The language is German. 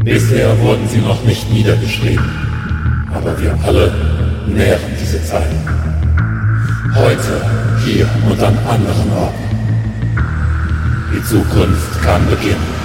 Bisher wurden sie noch nicht niedergeschrieben, aber wir alle nähren diese Zeit. Heute, hier und an anderen Orten. Die Zukunft kann beginnen.